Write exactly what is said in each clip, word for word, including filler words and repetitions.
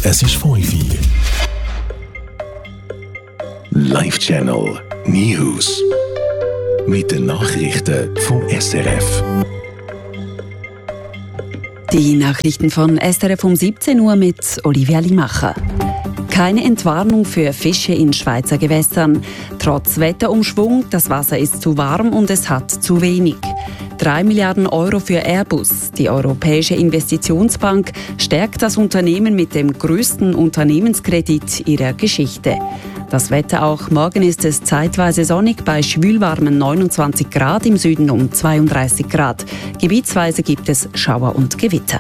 Es ist fünf Uhr. Live Channel News. Mit den Nachrichten vom S R F. Die Nachrichten von S R F um siebzehn Uhr mit Olivia Limacher. Keine Entwarnung für Fische in Schweizer Gewässern. Trotz Wetterumschwung, das Wasser ist zu warm und es hat zu wenig. Drei Milliarden Euro für Airbus. Die Europäische Investitionsbank stärkt das Unternehmen mit dem größten Unternehmenskredit ihrer Geschichte. Das Wetter auch. Morgen ist es zeitweise sonnig bei schwülwarmen neunundzwanzig Grad, im Süden um zweiunddreißig Grad. Gebietsweise gibt es Schauer und Gewitter.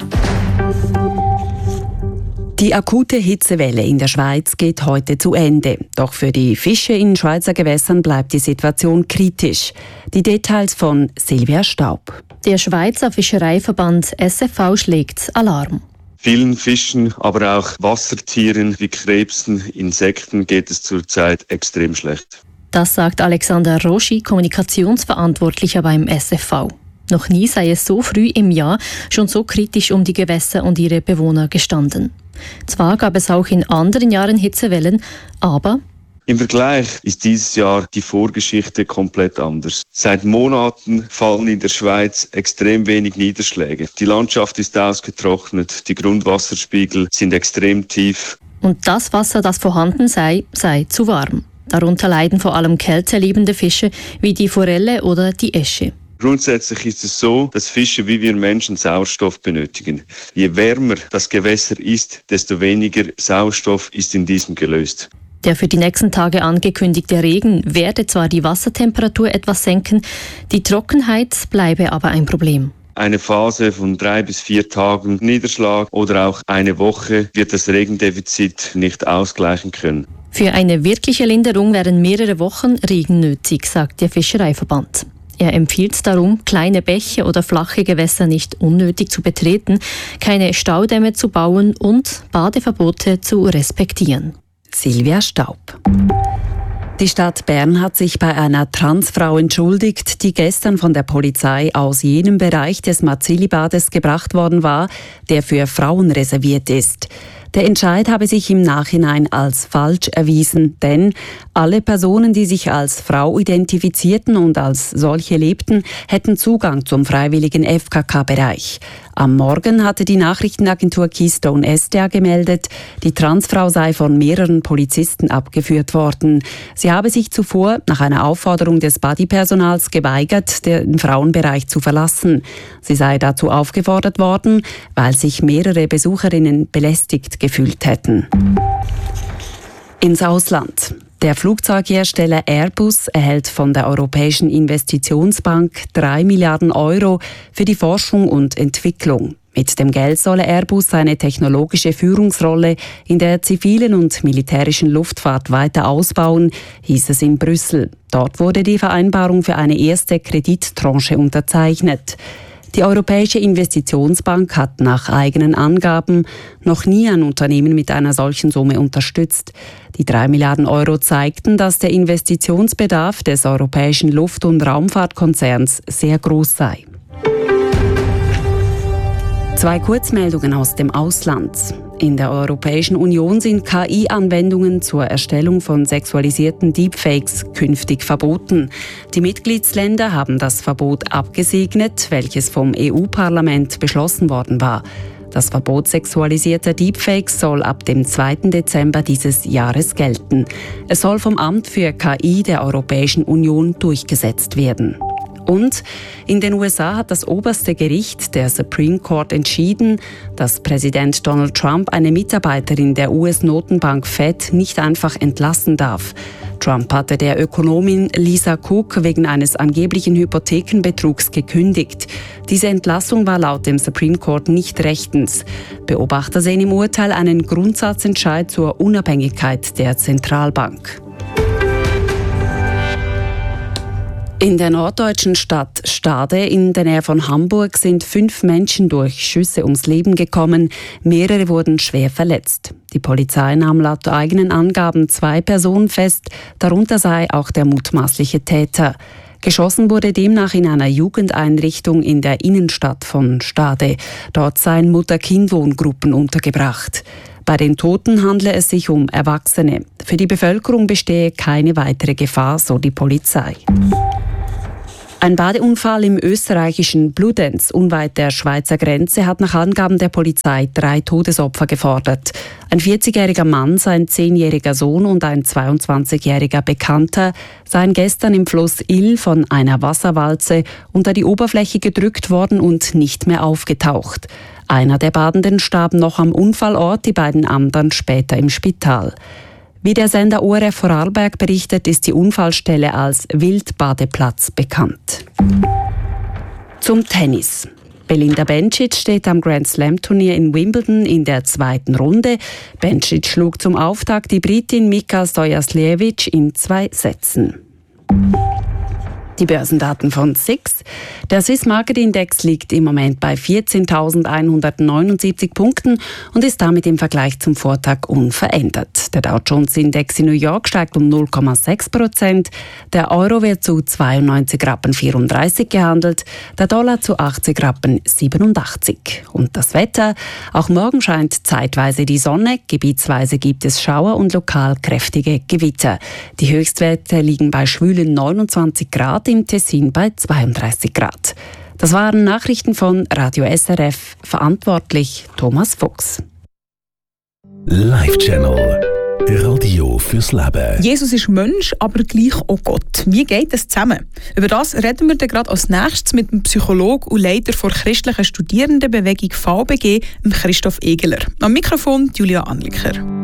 Die akute Hitzewelle in der Schweiz geht heute zu Ende. Doch für die Fische in Schweizer Gewässern bleibt die Situation kritisch. Die Details von Silvia Staub. Der Schweizer Fischereiverband S F V schlägt Alarm. Vielen Fischen, aber auch Wassertieren wie Krebsen, Insekten geht es zurzeit extrem schlecht. Das sagt Alexander Roschi, Kommunikationsverantwortlicher beim S F V. Noch nie sei es so früh im Jahr schon so kritisch um die Gewässer und ihre Bewohner gestanden. Zwar gab es auch in anderen Jahren Hitzewellen, aber im Vergleich ist dieses Jahr die Vorgeschichte komplett anders. Seit Monaten fallen in der Schweiz extrem wenig Niederschläge. Die Landschaft ist ausgetrocknet, die Grundwasserspiegel sind extrem tief. Und das Wasser, das vorhanden sei, sei zu warm. Darunter leiden vor allem kälteliebende Fische wie die Forelle oder die Esche. Grundsätzlich ist es so, dass Fische wie wir Menschen Sauerstoff benötigen. Je wärmer das Gewässer ist, desto weniger Sauerstoff ist in diesem gelöst. Der für die nächsten Tage angekündigte Regen werde zwar die Wassertemperatur etwas senken, die Trockenheit bleibe aber ein Problem. Eine Phase von drei bis vier Tagen Niederschlag oder auch eine Woche wird das Regendefizit nicht ausgleichen können. Für eine wirkliche Linderung wären mehrere Wochen Regen nötig, sagt der Fischereiverband. Er empfiehlt darum, kleine Bäche oder flache Gewässer nicht unnötig zu betreten, keine Staudämme zu bauen und Badeverbote zu respektieren. Silvia Staub. Die Stadt Bern hat sich bei einer Transfrau entschuldigt, die gestern von der Polizei aus jenem Bereich des Marzili-Bades gebracht worden war, der für Frauen reserviert ist. Der Entscheid habe sich im Nachhinein als falsch erwiesen, denn alle Personen, die sich als Frau identifizierten und als solche lebten, hätten Zugang zum freiwilligen F K K-Bereich. Am Morgen hatte die Nachrichtenagentur Keystone S D A gemeldet, die Transfrau sei von mehreren Polizisten abgeführt worden. Sie habe sich zuvor nach einer Aufforderung des Bodypersonals geweigert, den Frauenbereich zu verlassen. Sie sei dazu aufgefordert worden, weil sich mehrere Besucherinnen belästigt gefühlt hätten. Ins Ausland. Der Flugzeughersteller Airbus erhält von der Europäischen Investitionsbank drei Milliarden Euro für die Forschung und Entwicklung. Mit dem Geld solle Airbus seine technologische Führungsrolle in der zivilen und militärischen Luftfahrt weiter ausbauen, hieß es in Brüssel. Dort wurde die Vereinbarung für eine erste Kredittranche unterzeichnet. Die Europäische Investitionsbank hat nach eigenen Angaben noch nie ein Unternehmen mit einer solchen Summe unterstützt. Die drei Milliarden Euro zeigten, dass der Investitionsbedarf des europäischen Luft- und Raumfahrtkonzerns sehr groß sei. Zwei Kurzmeldungen aus dem Ausland. In der Europäischen Union sind K I-Anwendungen zur Erstellung von sexualisierten Deepfakes künftig verboten. Die Mitgliedsländer haben das Verbot abgesegnet, welches vom E U-Parlament beschlossen worden war. Das Verbot sexualisierter Deepfakes soll ab dem zweiten Dezember dieses Jahres gelten. Es soll vom Amt für K I der Europäischen Union durchgesetzt werden. Und in den U S A hat das oberste Gericht, der Supreme Court, entschieden, dass Präsident Donald Trump eine Mitarbeiterin der U S-Notenbank Fed nicht einfach entlassen darf. Trump hatte der Ökonomin Lisa Cook wegen eines angeblichen Hypothekenbetrugs gekündigt. Diese Entlassung war laut dem Supreme Court nicht rechtens. Beobachter sehen im Urteil einen Grundsatzentscheid zur Unabhängigkeit der Zentralbank. In der norddeutschen Stadt Stade in der Nähe von Hamburg sind fünf Menschen durch Schüsse ums Leben gekommen. Mehrere wurden schwer verletzt. Die Polizei nahm laut eigenen Angaben zwei Personen fest, darunter sei auch der mutmaßliche Täter. Geschossen wurde demnach in einer Jugendeinrichtung in der Innenstadt von Stade. Dort seien Mutter-Kind-Wohngruppen untergebracht. Bei den Toten handle es sich um Erwachsene. Für die Bevölkerung bestehe keine weitere Gefahr, so die Polizei. Ein Badeunfall im österreichischen Bludenz, unweit der Schweizer Grenze, hat nach Angaben der Polizei drei Todesopfer gefordert. Ein vierzigjähriger Mann, sein zehnjähriger Sohn und ein zweiundzwanzigjähriger Bekannter seien gestern im Fluss Ill von einer Wasserwalze unter die Oberfläche gedrückt worden und nicht mehr aufgetaucht. Einer der Badenden starb noch am Unfallort, die beiden anderen später im Spital. Wie der Sender O R F Vorarlberg berichtet, ist die Unfallstelle als Wildbadeplatz bekannt. Zum Tennis. Belinda Bencic steht am Grand Slam Turnier in Wimbledon in der zweiten Runde. Bencic schlug zum Auftakt die Britin Mika Stojasljevich in zwei Sätzen. Die Börsendaten von S I X. Der Swiss Market Index liegt im Moment bei vierzehntausendeinhundertneunundsiebzig Punkten und ist damit im Vergleich zum Vortag unverändert. Der Dow Jones Index in New York steigt um null Komma sechs Prozent. Der Euro wird zu zweiundneunzig Rappen vierunddreißig gehandelt, der Dollar zu achtzig Rappen siebenundachtzig. Und das Wetter? Auch morgen scheint zeitweise die Sonne, gebietsweise gibt es Schauer und lokal kräftige Gewitter. Die Höchstwerte liegen bei schwülen neunundzwanzig Grad, im Tessin bei zweiunddreißig Grad. Das waren Nachrichten von Radio S R F, verantwortlich Thomas Fuchs. Live Channel. Radio fürs Leben. Jesus ist Mensch, aber gleich auch Gott. Wie geht das zusammen? Über das reden wir dann gerade als nächstes mit dem Psychologen und Leiter der christlichen Studierendenbewegung V B G, Christoph Egeler. Am Mikrofon Julia Anliker.